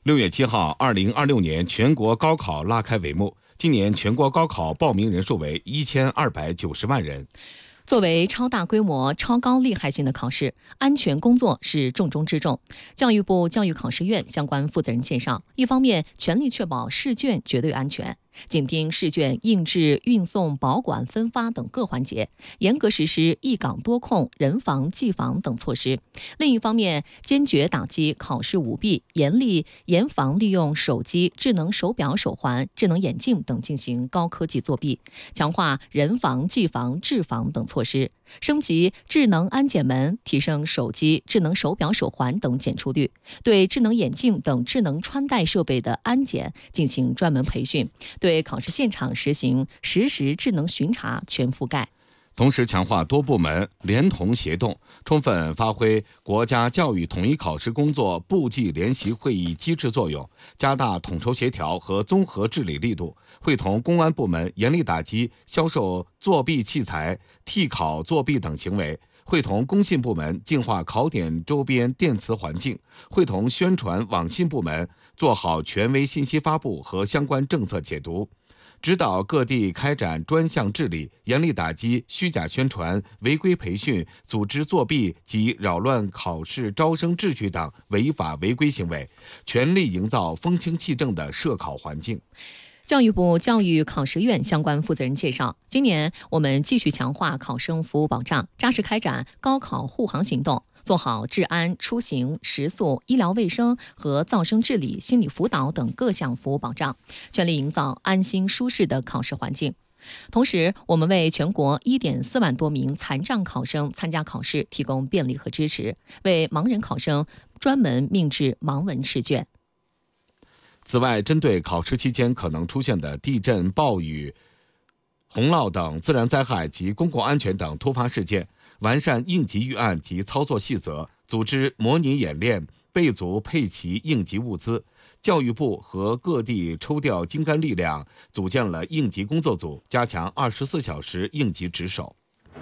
6月7号，2026年全国高考拉开帷幕。今年全国高考报名人数为1290万人。 作为超大规模、超高利害性的考试，安全工作是重中之重。教育部教育考试院相关负责人介绍，一方面全力确保试卷绝对安全，紧盯试卷印制、运送、保管、分发等各环节，严格实施一岗多控、人防、技防等措施；另一方面，坚决打击考试舞弊，严防利用手机、智能手表、手环、智能眼镜等进行高科技作弊，强化人防、技防、治防等措施，升级智能安检门，提升手机、智能手表、手环等检出率，对智能眼镜等智能穿戴设备的安检进行专门培训，对考试现场实行实时智能巡查全覆盖。 同时强化多部门联同协动，充分发挥国家教育统一考试工作部际联席会议机制作用，加大统筹协调和综合治理力度，会同公安部门严厉打击销售作弊器材、替考作弊等行为，会同工信部门净化考点周边电磁环境，会同宣传网信部门做好权威信息发布和相关政策解读，指导各地开展专项治理，严厉打击虚假宣传、违规培训、组织作弊及扰乱考试招生秩序等违法违规行为，全力营造风清气正的设考环境。 教育部教育考试院相关负责人介绍，今年我们继续强化考生服务保障，扎实开展高考护航行动，做好治安、出行、食宿、医疗卫生和噪声治理、心理辅导等各项服务保障，全力营造安心舒适的考试环境。同时，我们为全国1.4万多名残障考生参加考试提供便利和支持，为盲人考生专门命制盲文试卷。 此外，针对考试期间可能出现的地震、暴雨、洪涝等自然灾害及公共安全等突发事件，完善应急预案及操作细则，组织模拟演练，备足配齐应急物资。教育部和各地抽调精干力量，组建了应急工作组，加强24小时应急值守。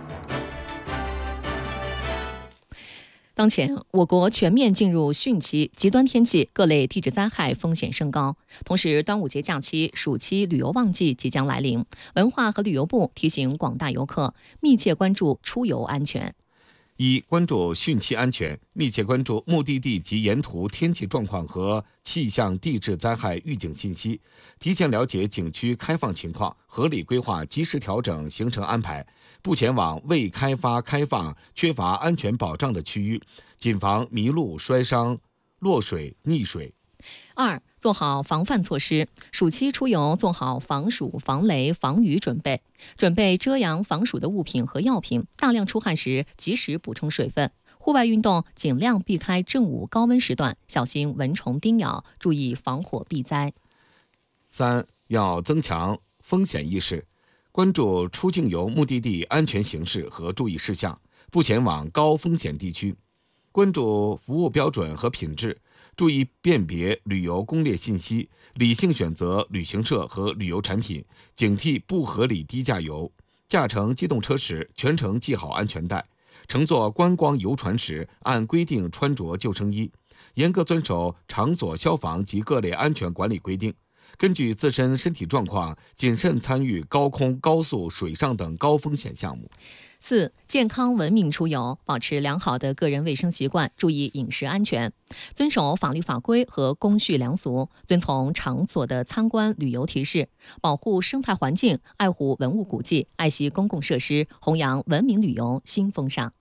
当前，我国全面进入汛期，极端天气、各类地质灾害风险升高。同时，端午节假期、暑期旅游旺季即将来临，文化和旅游部提醒广大游客密切关注出游安全。 一、关注汛期安全，密切关注目的地及沿途天气状况和气象地质灾害预警信息，提前了解景区开放情况，合理规划，及时调整行程安排，不前往未开发、开放、缺乏安全保障的区域，谨防迷路、摔伤、落水、溺水。 二、做好防范措施，暑期出游做好防暑、防雷、防雨准备，准备遮阳防暑的物品和药品，大量出汗时及时补充水分。户外运动尽量避开正午高温时段，小心蚊虫叮咬，注意防火避灾。 三、要增强风险意识，关注出境游目的地安全形势和注意事项，不前往高风险地区，关注服务标准和品质，注意辨别旅游攻略信息，理性选择旅行社和旅游产品，警惕不合理低价游。驾乘机动车时全程系好安全带，乘坐观光游船时按规定穿着救生衣，严格遵守场所消防及各类安全管理规定。根据自身身体状况，谨慎参与高空、高速、水上等高风险项目。 四、健康文明出游，保持良好的个人卫生习惯，注意饮食安全，遵守法律法规和公序良俗，遵从场所的参观旅游提示，保护生态环境，爱护文物古迹，爱惜公共设施，弘扬文明旅游新风尚。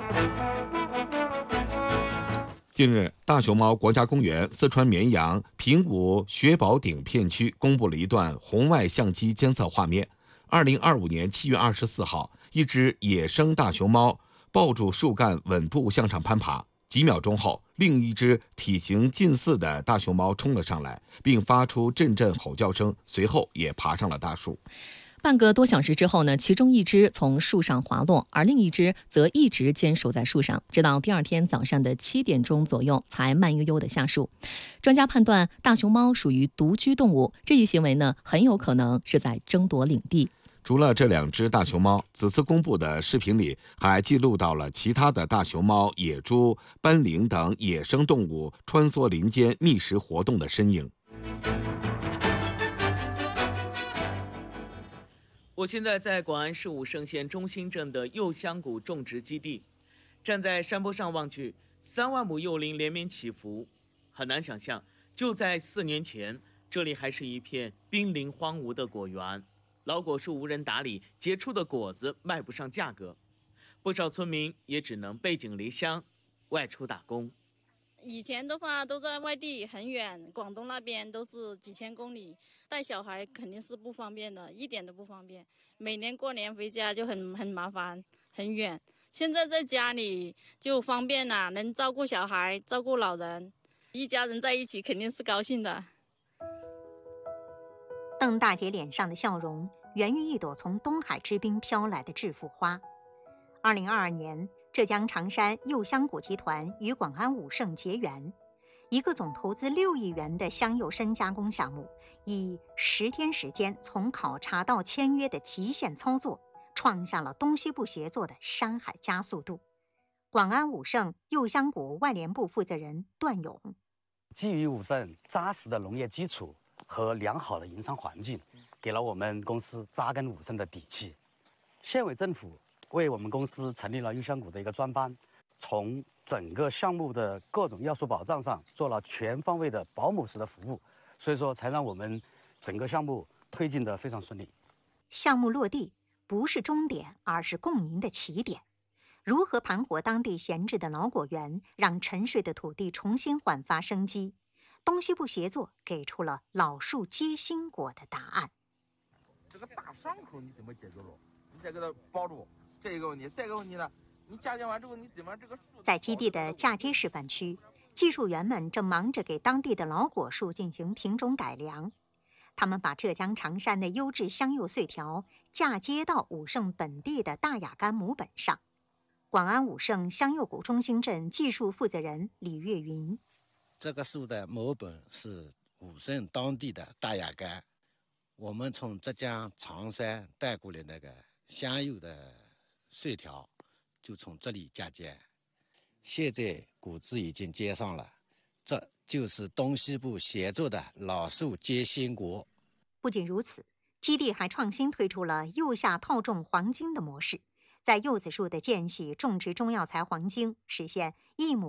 近日，大熊猫国家公园四川绵阳平武雪宝顶片区公布了一段红外相机监测画面。2025年7月24号，一只野生大熊猫抱住树干稳步向上攀爬，几秒钟后，另一只体型近似的大熊猫冲了上来，并发出阵阵吼叫声，随后也爬上了大树。 半个多小时之后呢，其中一只从树上滑落，而另一只则一直坚守在树上，直到第二天早上的7点钟左右才慢悠悠地下树。专家判断大熊猫属于独居动物，这一行为呢很有可能是在争夺领地。 除了这2只大熊猫，此次公布的视频里还记录到了其他的大熊猫、野猪、斑羚等野生动物穿梭林间觅食活动的身影。 我现在在广安市武胜县中心镇的柚香谷种植基地，站在山坡上望去，3万亩柚林连绵起伏，很难想象，就在4年前，这里还是一片濒临荒芜的果园。老果树无人打理，结出的果子卖不上价格，不少村民也只能背井离乡，外出打工。 以前的话都在外地很远，广东那边都是几千公里，带小孩肯定是不方便的，一点都不方便。每年过年回家就很麻烦，很远。现在在家里就方便了，能照顾小孩，照顾老人，一家人在一起肯定是高兴的。 邓大姐脸上的笑容源于一朵从东海之滨飘来的致富花。2022年，浙江常山柚香谷集团与广安武胜结缘，一个总投资6亿元的香柚深加工项目，以10天时间从考察到签约的极限操作，创下了东西部协作的山海加速度。广安武胜柚香谷外联部负责人段勇： 基于武胜扎实的农业基础和良好的营商环境，给了我们公司扎根武胜的底气。县委政府为我们公司成立了柚香谷的一个专班，从整个项目的各种要素保障上做了全方位的保姆式的服务，所以说才让我们整个项目推进得非常顺利。 项目落地不是终点，而是共赢的起点。如何盘活当地闲置的老果园，让沉睡的土地重新焕发生机？东西部协作给出了老树结新果的答案。 这个大伤口你怎么解决了？你再给它包住，这一个问题。再一个问题呢，你嫁接完之后，你怎么这个树？ 在基地的嫁接示范区，技术员们正忙着给当地的老果树进行品种改良。他们把浙江常山的优质香柚穗条嫁接到武胜本地的大雅柑母本上。广安武胜香柚谷中心镇技术负责人李月云： 这个树的母本是武胜当地的大雅柑，我们从浙江常山带过来那个香柚的穗条，就从这里嫁接。现在谷子已经接上了，这就是东西部协作的老树结新果。 不仅如此，基地还创新推出了柚下套种黄金的模式，在柚子树的间隙种植中药材黄金，实现1亩